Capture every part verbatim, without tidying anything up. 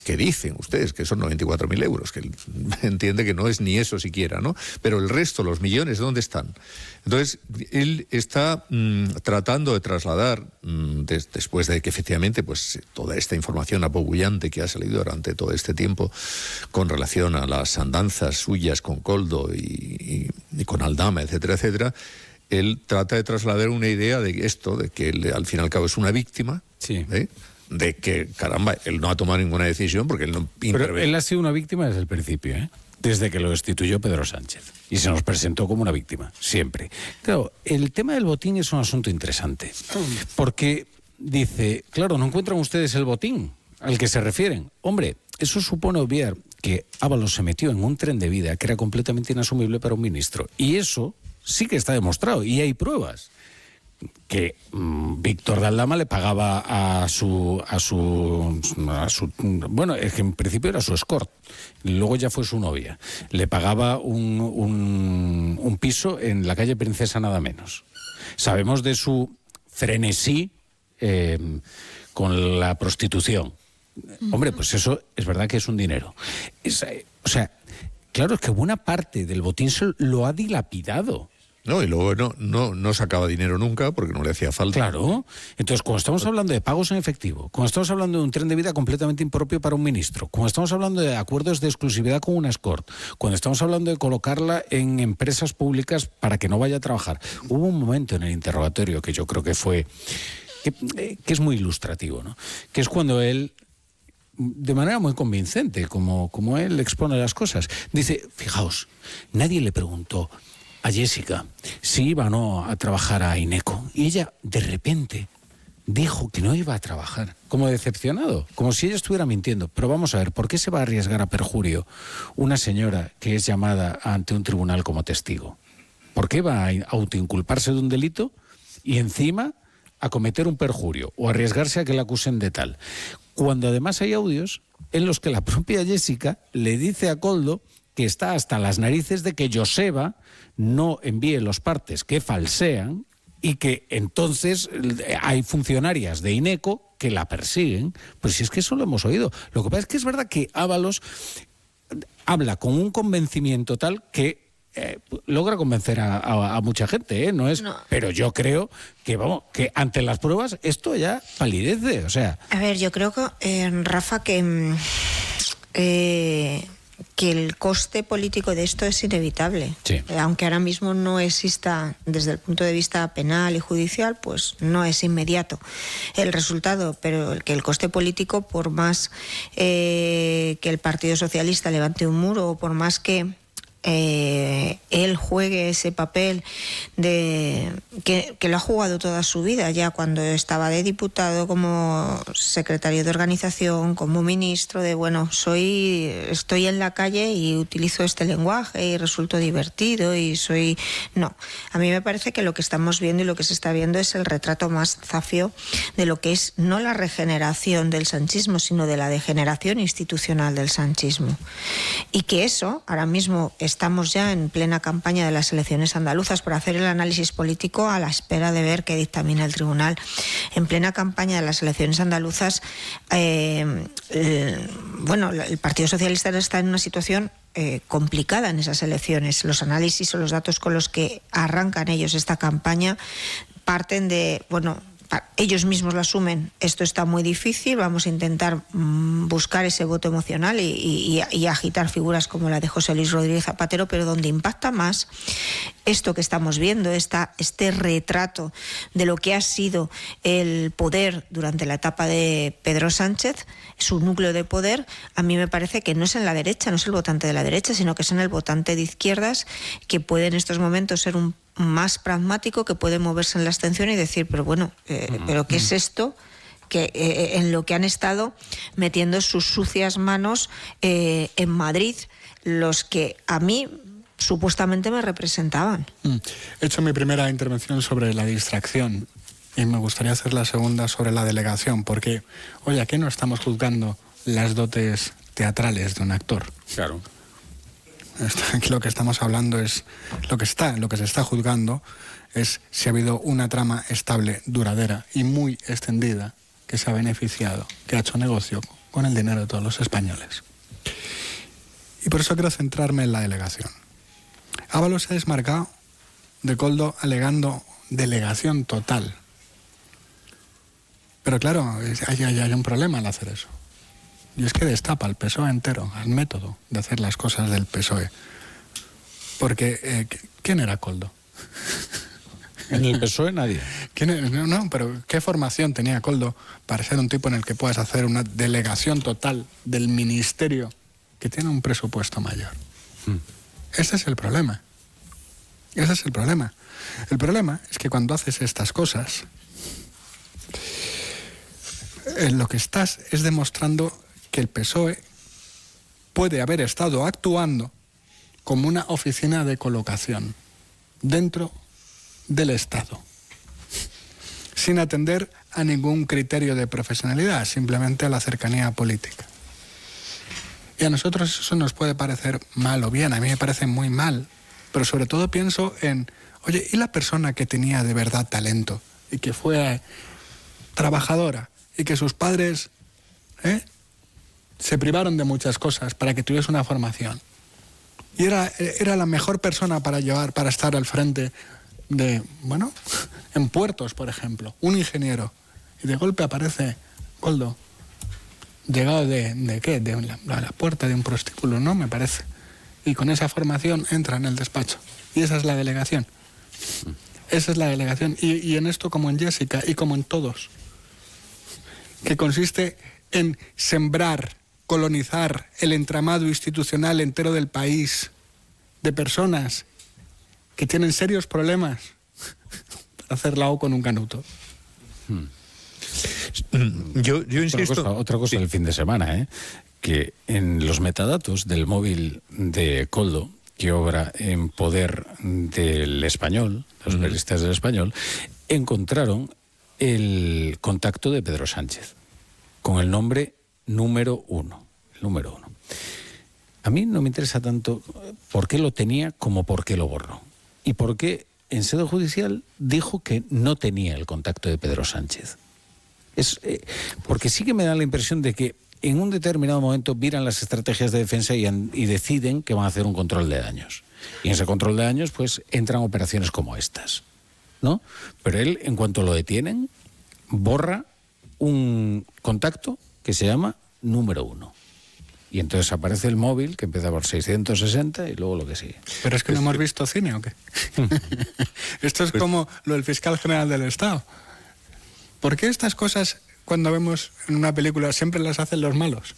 que dicen ustedes que son noventa y cuatro mil euros, que él entiende que no es ni eso siquiera, ¿no? Pero el resto, los millones, ¿dónde están? Entonces, él está mmm, tratando de trasladar, mmm, des, después de que efectivamente pues toda esta información apabullante que ha salido durante todo este tiempo con relación a las andanzas suyas con Koldo y, y, y con Aldama, etcétera, etcétera, él trata de trasladar una idea de esto, de que él al fin y al cabo es una víctima, sí. ¿eh? De que, caramba, él no ha tomado ninguna decisión porque él no interviene. Pero él ha sido una víctima desde el principio, ¿eh? Desde que lo destituyó Pedro Sánchez. Y se nos presentó como una víctima, siempre. Claro, el tema del botín es un asunto interesante. Porque dice, claro, ¿no encuentran ustedes el botín al que se refieren? Hombre, eso supone obviar que Ábalos se metió en un tren de vida que era completamente inasumible para un ministro. Y eso sí que está demostrado, y hay pruebas. Que mmm, Víctor de Aldama le pagaba a su, a su, a su, bueno, es que en principio era su escort, luego ya fue su novia, le pagaba un, un, un piso en la calle Princesa nada menos. Sabemos de su frenesí eh, con la prostitución. Hombre, pues eso es verdad que es un dinero. Es, o sea, claro, es que buena parte del botín se lo ha dilapidado. No, y luego no, no, no sacaba dinero nunca porque no le hacía falta. Claro. Entonces, cuando estamos hablando de pagos en efectivo, cuando estamos hablando de un tren de vida completamente impropio para un ministro, cuando estamos hablando de acuerdos de exclusividad con una escort, cuando estamos hablando de colocarla en empresas públicas para que no vaya a trabajar, hubo un momento en el interrogatorio que yo creo que fue, que, que es muy ilustrativo, ¿no? Que es cuando él, de manera muy convincente, como, como él expone las cosas, dice, fijaos, nadie le preguntó a Jessica si iba o no a trabajar a Ineco, y ella de repente dijo que no iba a trabajar, como decepcionado, como si ella estuviera mintiendo. Pero vamos a ver, ¿por qué se va a arriesgar a perjurio una señora que es llamada ante un tribunal como testigo? ¿Por qué va a autoinculparse de un delito y encima a cometer un perjurio o arriesgarse a que la acusen de tal? Cuando además hay audios en los que la propia Jessica le dice a Koldo que está hasta las narices de que Joseba no envíe los partes que falsean y que entonces hay funcionarias de Ineco que la persiguen. Pues si es que eso lo hemos oído. Lo que pasa es que es verdad que Ábalos habla con un convencimiento tal que eh, logra convencer a, a, a mucha gente, ¿eh? No es, no. Pero yo creo que, vamos, que ante las pruebas esto ya palidece, o sea... A ver, yo creo que, eh, Rafa, que... Eh... que el coste político de esto es inevitable. Sí. Eh, aunque ahora mismo no exista desde el punto de vista penal y judicial, pues no es inmediato el resultado, pero el que el coste político, por más eh, que el Partido Socialista levante un muro o por más que Eh, él juegue ese papel de que, que lo ha jugado toda su vida, ya cuando estaba de diputado, como secretario de organización, como ministro, de bueno, soy estoy en la calle y utilizo este lenguaje y resulto divertido y soy... No, a mí me parece que lo que estamos viendo y lo que se está viendo es el retrato más zafio de lo que es no la regeneración del sanchismo, sino de la degeneración institucional del sanchismo. Y que eso, ahora mismo es estamos ya en plena campaña de las elecciones andaluzas para hacer el análisis político a la espera de ver qué dictamina el tribunal. En plena campaña de las elecciones andaluzas, eh, el, bueno, el Partido Socialista está en una situación eh, complicada en esas elecciones. Los análisis o los datos con los que arrancan ellos esta campaña parten de, bueno, ellos mismos lo asumen, esto está muy difícil, vamos a intentar mmm, buscar ese voto emocional y, y, y agitar figuras como la de José Luis Rodríguez Zapatero, pero donde impacta más esto que estamos viendo, esta, este retrato de lo que ha sido el poder durante la etapa de Pedro Sánchez, su núcleo de poder, a mí me parece que no es en la derecha, no es el votante de la derecha, sino que es en el votante de izquierdas, que puede en estos momentos ser un más pragmático, que puede moverse en la abstención y decir, pero bueno, eh, uh-huh. ¿pero qué es esto? Que eh, en lo que han estado metiendo sus sucias manos eh, en Madrid, los que a mí supuestamente me representaban. Mm. He hecho mi primera intervención sobre la distracción y me gustaría hacer la segunda sobre la delegación, porque, oye, aquí no estamos juzgando las dotes teatrales de un actor. Claro. Aquí lo que estamos hablando es, lo que está, lo que se está juzgando es si ha habido una trama estable, duradera y muy extendida que se ha beneficiado, que ha hecho negocio con el dinero de todos los españoles. Y por eso quiero centrarme en la delegación. Ábalos se ha desmarcado de Koldo alegando delegación total. Pero claro, hay, hay, hay un problema al hacer eso. Y es que destapa al P S O E entero, al método de hacer las cosas del P S O E. Porque, eh, ¿quién era Koldo? En el P S O E nadie. ¿Quién, no, no, pero ¿qué formación tenía Koldo para ser un tipo en el que puedas hacer una delegación total del ministerio que tiene un presupuesto mayor? Mm. Ese es el problema. Ese es el problema. El problema es que cuando haces estas cosas, eh, lo que estás es demostrando que el P S O E puede haber estado actuando como una oficina de colocación dentro del Estado, sin atender a ningún criterio de profesionalidad, simplemente a la cercanía política. Y a nosotros eso nos puede parecer mal o bien, a mí me parece muy mal, pero sobre todo pienso en, oye, ¿y la persona que tenía de verdad talento y que fue trabajadora y que sus padres ¿eh? se privaron de muchas cosas para que tuviese una formación? Y era, era la mejor persona para llevar, para estar al frente de, bueno, en puertos, por ejemplo, un ingeniero. Y de golpe aparece Koldo, llegado de, ¿de qué? De la, la puerta de un prostíbulo, ¿no? Me parece. Y con esa formación entra en el despacho. Y esa es la delegación. Esa es la delegación. Y, y en esto, como en Jessica y como en todos, que consiste en sembrar, colonizar el entramado institucional entero del país de personas que tienen serios problemas para hacer la O con un canuto. Hmm. Yo, yo insisto... Otra cosa, otra cosa sí. El fin de semana, ¿eh? Que en los metadatos del móvil de Koldo, que obra en poder del Español, los uh-huh. periodistas del Español, encontraron el contacto de Pedro Sánchez con el nombre número uno. El número uno. A mí no me interesa tanto por qué lo tenía como por qué lo borró. Y por qué en sede judicial dijo que no tenía el contacto de Pedro Sánchez. Es, eh, porque sí que me da la impresión de que en un determinado momento miran las estrategias de defensa y, han, y deciden que van a hacer un control de daños. Y en ese control de daños pues entran operaciones como estas, ¿no? Pero él, en cuanto lo detienen, borra un contacto que se llama número uno. Y entonces aparece el móvil que empieza por seiscientos sesenta y luego lo que sigue. ¿Pero es que no hemos visto cine o qué? Esto es como lo del fiscal general del Estado. ¿Por qué estas cosas, cuando vemos en una película, siempre las hacen los malos?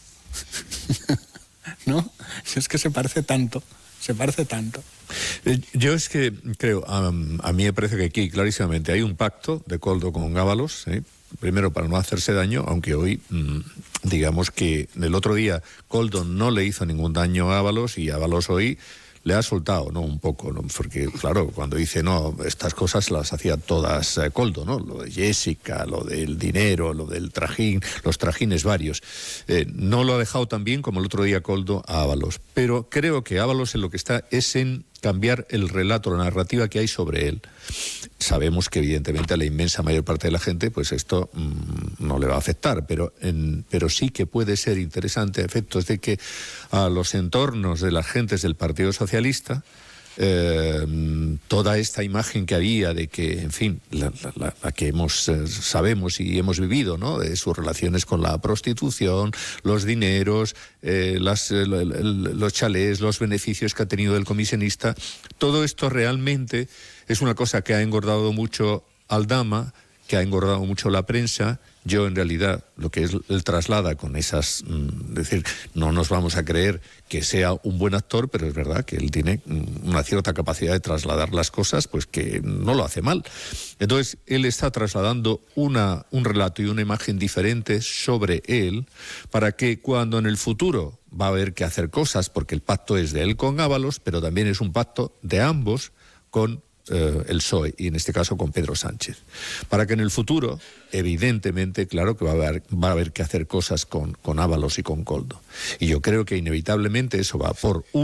¿No? Si es que se parece tanto, se parece tanto. Eh, yo es que creo, um, a mí me parece que aquí clarísimamente hay un pacto de Koldo con Ábalos, ¿eh? Primero para no hacerse daño, aunque hoy, mmm, digamos que el otro día Koldo no le hizo ningún daño a Ábalos y Ábalos hoy le ha soltado, ¿no? Un poco, ¿no? Porque, claro, cuando dice, no, estas cosas las hacía todas eh, Koldo, ¿no? Lo de Jessica, lo del dinero, lo del trajín, los trajines varios. Eh, no lo ha dejado tan bien como el otro día Koldo a Ábalos. Pero creo que Ábalos en lo que está es en cambiar el relato, la narrativa que hay sobre él. Sabemos que evidentemente a la inmensa mayor parte de la gente pues esto mmm, no le va a afectar, pero, en, pero sí que puede ser interesante a efectos de que a los entornos de las gentes del Partido Socialista eh, toda esta imagen que había de que, en fin, la, la, la que hemos eh, sabemos y hemos vivido, ¿no? De sus relaciones con la prostitución, los dineros, eh, las, eh, los chalés, los beneficios que ha tenido el comisionista, todo esto realmente es una cosa que ha engordado mucho Aldama, que ha engordado mucho la prensa. Yo, en realidad, lo que es él traslada con esas... Es decir, no nos vamos a creer que sea un buen actor, pero es verdad que él tiene una cierta capacidad de trasladar las cosas, pues que no lo hace mal. Entonces, él está trasladando una, un relato y una imagen diferente sobre él para que cuando en el futuro va a haber que hacer cosas, porque el pacto es de él con Ábalos, pero también es un pacto de ambos con Uh, el P S O E y en este caso con Pedro Sánchez, para que en el futuro evidentemente claro que va a haber, va a haber que hacer cosas con, con Ábalos y con Koldo, y yo creo que inevitablemente eso va por uno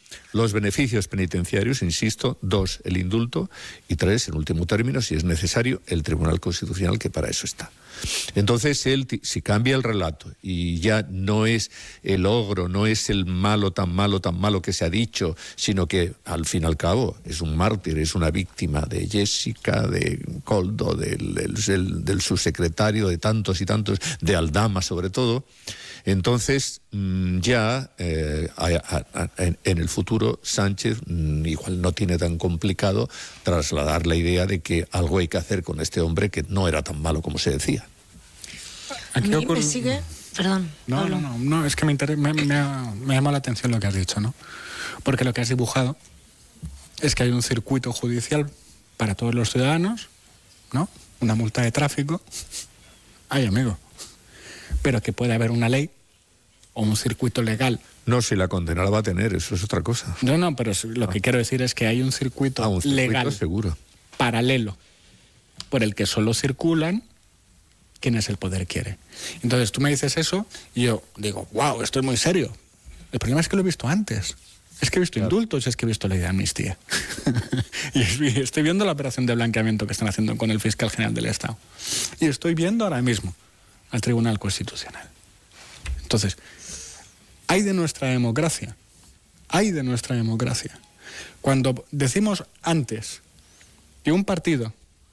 los beneficios penitenciarios, insisto, dos, el indulto, y tres, en último término, si es necesario, el Tribunal Constitucional, que para eso está. Entonces, él, si cambia el relato y ya no es el ogro, no es el malo tan malo, tan malo que se ha dicho, sino que al fin y al cabo es un mártir, es una víctima de Jessica, de Koldo, del, del, del subsecretario, de tantos y tantos, de Aldama sobre todo, entonces ya eh, a, a, a, en, en el futuro Sánchez mm, igual no tiene tan complicado trasladar la idea de que algo hay que hacer con este hombre que no era tan malo como se decía. Aquí a mí ocurre... me sigue... Perdón, no, Pablo. no, no, no, es que me, inter... me, me, ha, me llama la atención lo que has dicho, ¿no? Porque lo que has dibujado es que hay un circuito judicial para todos los ciudadanos, ¿no? Una multa de tráfico. Ay, amigo. Pero que puede haber una ley o un circuito legal. No, si la condena la va a tener, eso es otra cosa. No, no, pero lo que ah. quiero decir es que hay un circuito, ah, un circuito legal seguro. Paralelo por el que solo circulan quienes el poder quiere. Entonces tú me dices eso y yo digo, wow, esto es muy serio. El problema es que lo he visto antes. Es que he visto claro. indultos, es que he visto ley de amnistía. Y estoy viendo la operación de blanqueamiento que están haciendo con el fiscal general del Estado. Y estoy viendo ahora mismo al Tribunal Constitucional. Entonces, hay de nuestra democracia, hay de nuestra democracia. Cuando decimos antes que un partido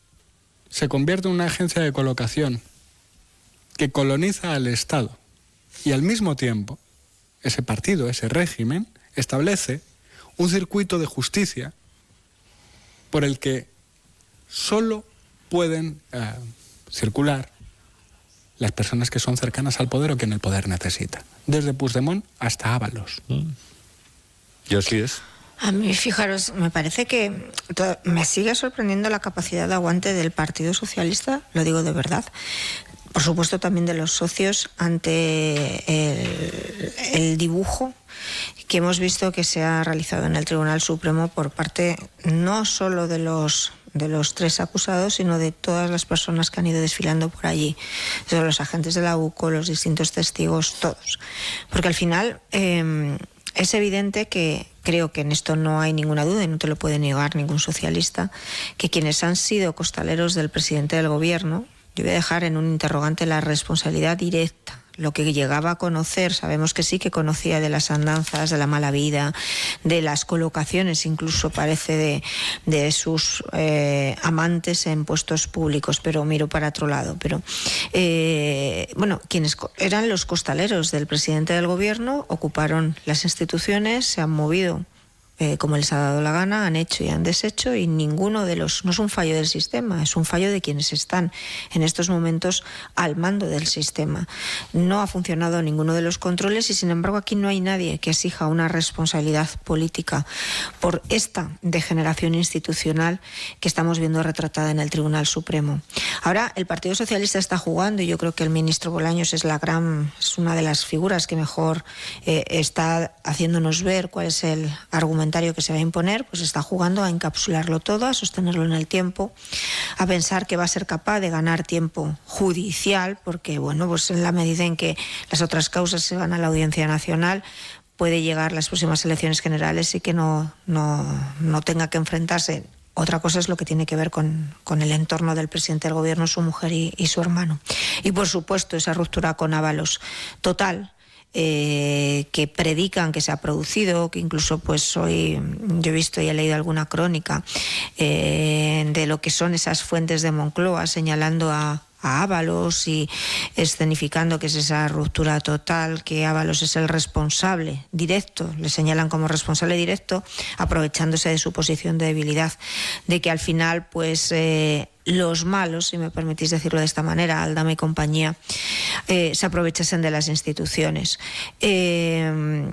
se convierte en una agencia de colocación que coloniza al Estado y al mismo tiempo ese partido, ese régimen, establece un circuito de justicia por el que solo pueden eh, circular las personas que son cercanas al poder o que en el poder necesita. Desde Puigdemont hasta Ábalos. Mm. Y así es. A mí, fijaros, me parece que to- me sigue sorprendiendo la capacidad de aguante del Partido Socialista, lo digo de verdad. Por supuesto también de los socios ante el, el dibujo que hemos visto que se ha realizado en el Tribunal Supremo por parte no solo de los de los tres acusados, sino de todas las personas que han ido desfilando por allí, de los agentes de la U C O, los distintos testigos, todos. Porque al final eh, es evidente que, creo que en esto no hay ninguna duda y no te lo puede negar ningún socialista, que quienes han sido costaleros del presidente del gobierno, yo voy a dejar en un interrogante la responsabilidad directa. Lo que llegaba a conocer, sabemos que sí que conocía de las andanzas, de la mala vida, de las colocaciones, incluso parece de, de sus eh, amantes en puestos públicos, pero miro para otro lado. Pero eh, bueno, quienes eran los costaleros del presidente del gobierno, ocuparon las instituciones, se han movido Eh, como les ha dado la gana, han hecho y han deshecho, y ninguno de los, no es un fallo del sistema, es un fallo de quienes están en estos momentos al mando del sistema. No ha funcionado ninguno de los controles y sin embargo aquí no hay nadie que exija una responsabilidad política por esta degeneración institucional que estamos viendo retratada en el Tribunal Supremo. Ahora el Partido Socialista está jugando, y yo creo que el ministro Bolaños es la gran, es una de las figuras que mejor eh, está haciéndonos ver cuál es el argumento que se va a imponer, pues está jugando a encapsularlo todo, a sostenerlo en el tiempo, a pensar que va a ser capaz de ganar tiempo judicial, porque bueno, pues en la medida en que las otras causas se van a la Audiencia Nacional, puede llegar las próximas elecciones generales y que no, no, no tenga que enfrentarse. Otra cosa es lo que tiene que ver con, con el entorno del presidente del gobierno, su mujer y, y su hermano. Y por supuesto esa ruptura con Ábalos total, Eh, que predican que se ha producido, que incluso pues hoy yo he visto y he leído alguna crónica eh, de lo que son esas fuentes de Moncloa señalando a a Ábalos y escenificando que es esa ruptura total, que Ábalos es el responsable directo, le señalan como responsable directo, aprovechándose de su posición de debilidad, de que al final pues eh, los malos, si me permitís decirlo de esta manera, Aldama y compañía, eh, se aprovechasen de las instituciones. Eh,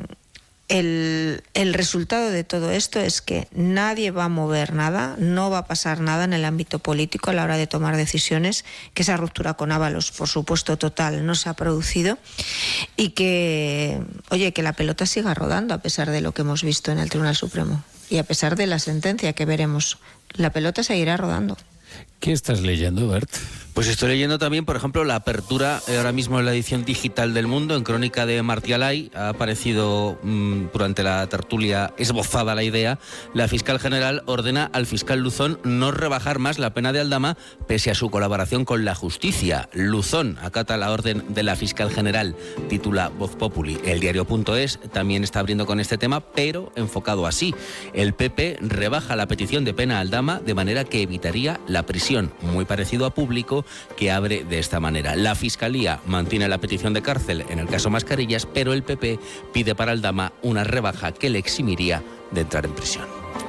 El, el resultado de todo esto es que nadie va a mover nada, no va a pasar nada en el ámbito político a la hora de tomar decisiones, que esa ruptura con Ábalos, por supuesto, total, no se ha producido, y que, oye, que la pelota siga rodando a pesar de lo que hemos visto en el Tribunal Supremo y a pesar de la sentencia que veremos. La pelota seguirá rodando. ¿Qué estás leyendo, Bert? Pues estoy leyendo también, por ejemplo, la apertura, eh, ahora mismo en la edición digital del Mundo, en Crónica de Martí Alay, ha aparecido mmm, durante la tertulia esbozada la idea, la fiscal general ordena al fiscal Luzón no rebajar más la pena de Aldama pese a su colaboración con la justicia. Luzón acata la orden de la fiscal general, titula Voz Populi. El diario.es también está abriendo con este tema, pero enfocado así. El P P rebaja la petición de pena a Aldama de manera que evitaría la prisión, muy parecido a Público, que abre de esta manera. La Fiscalía mantiene la petición de cárcel en el caso Mascarillas, pero el P P pide para Aldama una rebaja que le eximiría de entrar en prisión.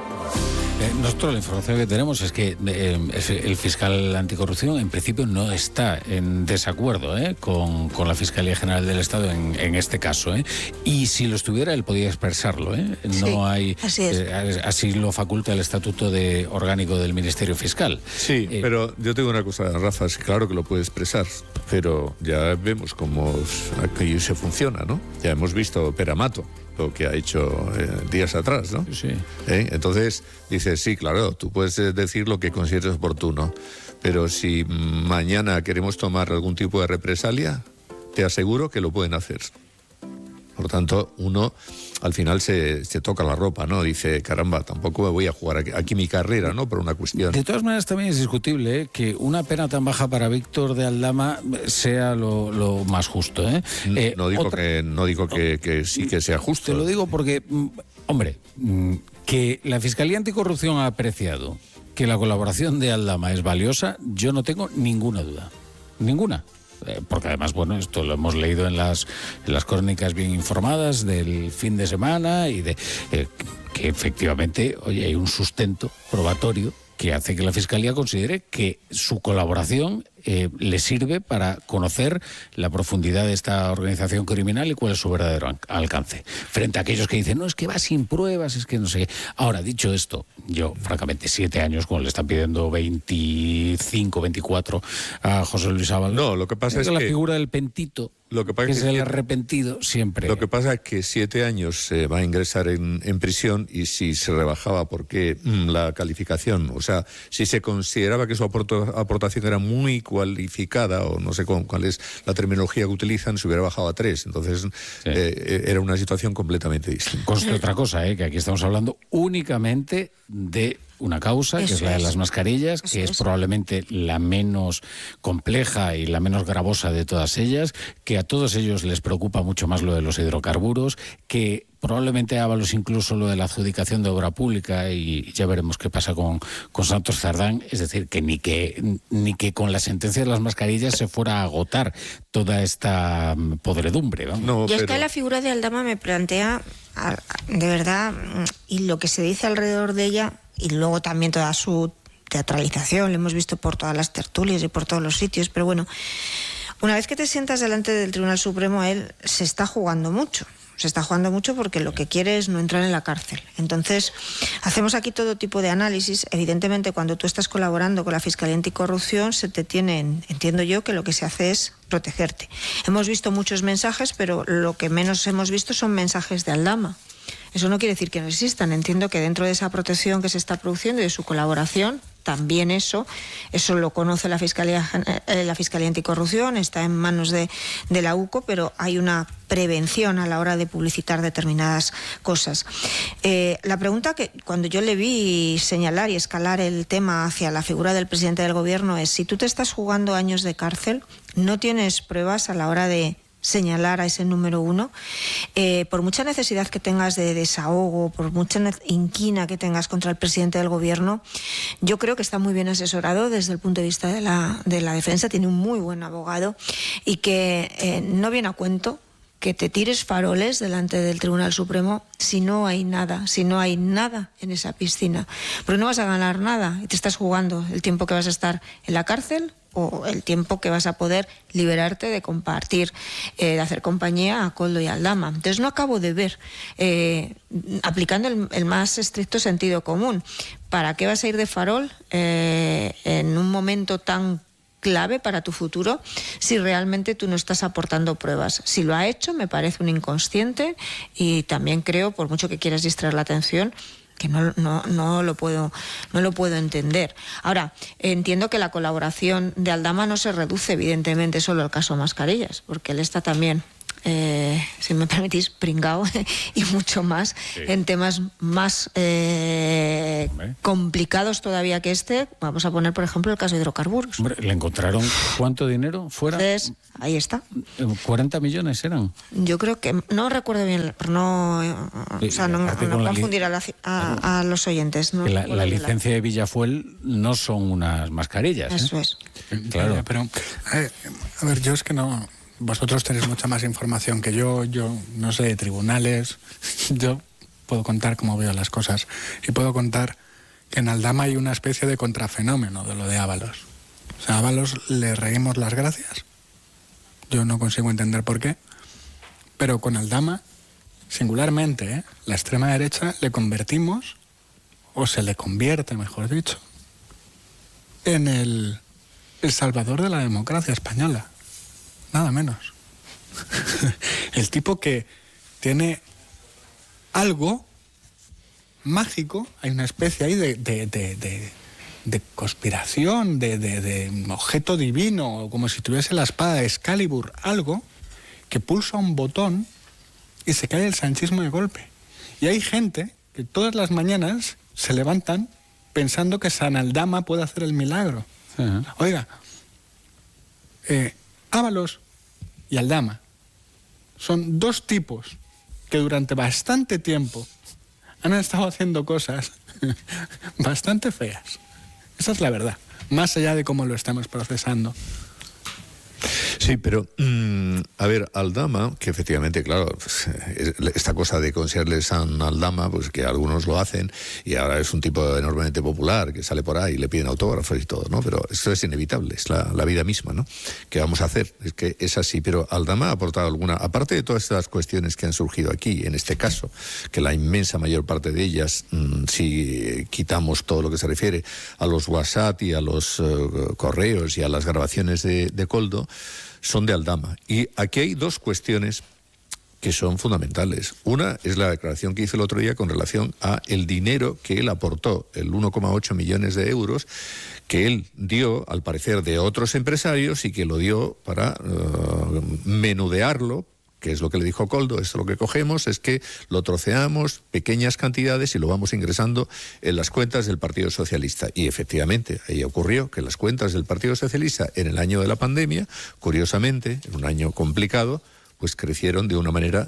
Eh, nosotros la información que tenemos es que eh, el fiscal anticorrupción en principio no está en desacuerdo eh, con, con la Fiscalía General del Estado en, en este caso. Eh. Y si lo estuviera, él podía expresarlo. Eh. No sí, hay, así, es. eh, así lo faculta el Estatuto de Orgánico del Ministerio Fiscal. Sí, eh, pero yo tengo una cosa, Rafa, es claro que lo puede expresar, pero ya vemos cómo aquí se funciona, ¿no? Ya hemos visto Peramato, lo que ha hecho eh, días atrás, ¿no? Sí. ¿Eh? Entonces, dices, sí, claro, tú puedes decir lo que consideres oportuno, pero si mañana queremos tomar algún tipo de represalia, te aseguro que lo pueden hacer. Por tanto, uno al final se, se toca la ropa, ¿no? Dice, caramba, tampoco me voy a jugar aquí, aquí mi carrera, ¿no? Por una cuestión. De todas maneras, también es discutible ¿eh? que una pena tan baja para Víctor de Aldama sea lo, lo más justo, ¿eh? No, eh, no digo, otra... que, no digo que, que sí que sea justo. Te lo digo porque, hombre, que la Fiscalía Anticorrupción ha apreciado que la colaboración de Aldama es valiosa, yo no tengo ninguna duda. Ninguna. Porque además, bueno, esto lo hemos leído en las, en las crónicas bien informadas del fin de semana y de eh, que efectivamente, oye, hay un sustento probatorio que hace que la Fiscalía considere que su colaboración eh, le sirve para conocer la profundidad de esta organización criminal y cuál es su verdadero alcance. Frente a aquellos que dicen, no, es que va sin pruebas, es que no sé qué. Ahora, dicho esto, yo, francamente, siete años, cuando le están pidiendo veinticinco, veinticuatro a José Luis Ábalos. No, lo que pasa es que... la que... figura del pentito... Lo que pasa que es que el siete, arrepentido siempre. Lo que pasa es que siete años se va a ingresar en, en prisión y si se rebajaba porque mmm, la calificación, o sea, si se consideraba que su aporto, aportación era muy cualificada o no sé cuál, cuál es la terminología que utilizan, se hubiera bajado a tres. Entonces sí. eh, era una situación completamente distinta. Conste otra cosa, eh, que aquí estamos hablando únicamente de una causa, Eso que es la de es. las mascarillas, Eso que es, es probablemente la menos compleja y la menos gravosa de todas ellas, que a todos ellos les preocupa mucho más lo de los hidrocarburos, que probablemente Ábalos incluso lo de la adjudicación de obra pública y ya veremos qué pasa con, con Santos Cerdán, es decir, que ni que ni que con la sentencia de las mascarillas se fuera a agotar toda esta podredumbre. ¿no? No, y pero... es que la figura de Aldama me plantea, de verdad, y lo que se dice alrededor de ella, y luego también toda su teatralización, lo hemos visto por todas las tertulias y por todos los sitios, pero bueno, una vez que te sientas delante del Tribunal Supremo, él se está jugando mucho. Se está jugando mucho porque lo que quiere es no entrar en la cárcel. Entonces, hacemos aquí todo tipo de análisis. Evidentemente, cuando tú estás colaborando con la Fiscalía Anticorrupción, se te tiene, entiendo yo, que lo que se hace es protegerte. Hemos visto muchos mensajes, pero lo que menos hemos visto son mensajes de Aldama. Eso no quiere decir que no existan. Entiendo que dentro de esa protección que se está produciendo y de su colaboración, también eso, eso lo conoce la Fiscalía, eh, la Fiscalía Anticorrupción, está en manos de, de la U C O, pero hay una prevención a la hora de publicitar determinadas cosas. Eh, la pregunta que cuando yo le vi señalar y escalar el tema hacia la figura del presidente del gobierno es, si tú te estás jugando años de cárcel, no tienes pruebas a la hora de señalar a ese número uno, eh, por mucha necesidad que tengas de desahogo, por mucha inquina que tengas contra el presidente del gobierno, yo creo que está muy bien asesorado desde el punto de vista de la, de la defensa, tiene un muy buen abogado y que eh, no viene a cuento que te tires faroles delante del Tribunal Supremo si no hay nada, si no hay nada en esa piscina, porque no vas a ganar nada y te estás jugando el tiempo que vas a estar en la cárcel o el tiempo que vas a poder liberarte de compartir, eh, de hacer compañía a Koldo y a Aldama. Entonces no acabo de ver, eh, aplicando el, el más estricto sentido común, ¿para qué vas a ir de farol eh, en un momento tan clave para tu futuro si realmente tú no estás aportando pruebas? Si lo ha hecho, me parece un inconsciente y también creo, por mucho que quieras distraer la atención, que no, no, no lo puedo no lo puedo entender. Ahora, entiendo que la colaboración de Aldama no se reduce evidentemente solo al caso mascarillas, porque él está también, eh, si me permitís, pringao y mucho más, sí, en temas más eh, complicados todavía que este. Vamos a poner, por ejemplo, el caso de hidrocarburos. Hombre, ¿le encontraron cuánto dinero fuera? Entonces, ahí está. ¿cuarenta millones eran? Yo creo que, no recuerdo bien, pero no, sí, o sea, no, no confundir a, la, a, a los oyentes. No la, la licencia la... de Villafuel no son unas mascarillas. Eso ¿eh? es. Claro. Pero, eh, a ver, yo es que no... Vosotros tenéis mucha más información que yo, yo no sé de tribunales, yo puedo contar cómo veo las cosas y puedo contar que en Aldama hay una especie de contrafenómeno de lo de Ábalos. O sea, a Ábalos le reímos las gracias, yo no consigo entender por qué, pero con Aldama, singularmente, ¿eh? la extrema derecha le convertimos, o se le convierte, mejor dicho, en el, el salvador de la democracia española. Nada menos. El tipo que tiene algo mágico, hay una especie ahí de, de, de, de, de conspiración, de, de, de objeto divino, como si tuviese la espada de Excalibur, algo que pulsa un botón y se cae el sanchismo de golpe. Y hay gente que todas las mañanas se levantan pensando que San Aldama puede hacer el milagro. Uh-huh. Oiga, eh, Ábalos y Aldama son dos tipos que durante bastante tiempo han estado haciendo cosas bastante feas. Esa es la verdad, más allá de cómo lo estamos procesando. Sí, pero, mmm, a ver, Aldama, que efectivamente, claro, esta cosa de considerarle San Aldama, pues que algunos lo hacen, y ahora es un tipo enormemente popular, que sale por ahí y le piden autógrafos y todo, ¿no? Pero esto es inevitable, es la, la vida misma, ¿no? ¿Qué vamos a hacer? Es que es así, pero Aldama ha aportado alguna, aparte de todas estas cuestiones que han surgido aquí, en este caso, que la inmensa mayor parte de ellas, mmm, si quitamos todo lo que se refiere a los WhatsApp y a los uh, correos y a las grabaciones de, de Koldo, son de Aldama. Y aquí hay dos cuestiones que son fundamentales. Una es la declaración que hizo el otro día con relación a el dinero que él aportó, el uno coma ocho millones de euros, que él dio, al parecer, de otros empresarios y que lo dio para uh, menudearlo, que es lo que le dijo Koldo. Esto lo que cogemos es que lo troceamos, pequeñas cantidades, y lo vamos ingresando en las cuentas del Partido Socialista. Y efectivamente, ahí ocurrió que las cuentas del Partido Socialista en el año de la pandemia, curiosamente, en un año complicado, pues crecieron de una manera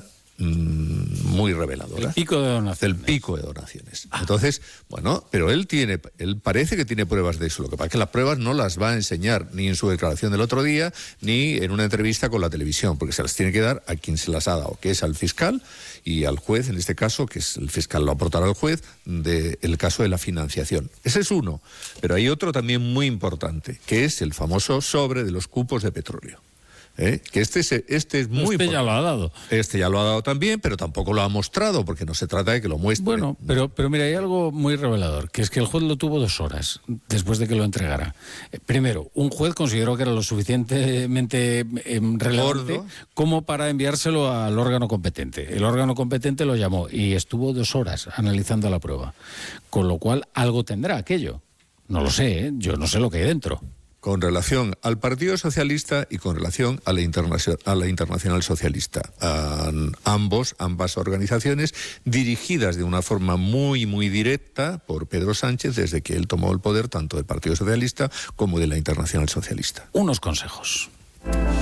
mmm, muy reveladora. El pico de donaciones. El pico de donaciones. Entonces, bueno, pero él tiene, él parece que tiene pruebas de eso. Lo que pasa es que las pruebas no las va a enseñar ni en su declaración del otro día, ni en una entrevista con la televisión, porque se las tiene que dar a quien se las ha dado, que es al fiscal y al juez, en este caso, que es el fiscal lo aportará al juez, del caso de la financiación. Ese es uno. Pero hay otro también muy importante, que es el famoso sobre de los cupos de petróleo. ¿Eh? Que este es, este es muy este ya lo ha dado. Este ya lo ha dado también, pero tampoco lo ha mostrado, porque no se trata de que lo muestre. Bueno, pero, pero mira, hay algo muy revelador, que es que el juez lo tuvo dos horas después de que lo entregara. Eh, primero, un juez consideró que era lo suficientemente eh, relevante Gordo. como para enviárselo al órgano competente. El órgano competente lo llamó y estuvo dos horas analizando la prueba. Con lo cual, algo tendrá aquello. No lo sé, ¿eh? Yo no sé lo que hay dentro. Con relación al Partido Socialista y con relación a la, Internacional, a la Internacional Socialista. A ambos, ambas organizaciones, dirigidas de una forma muy, muy directa por Pedro Sánchez desde que él tomó el poder, tanto del Partido Socialista como de la Internacional Socialista. Unos consejos.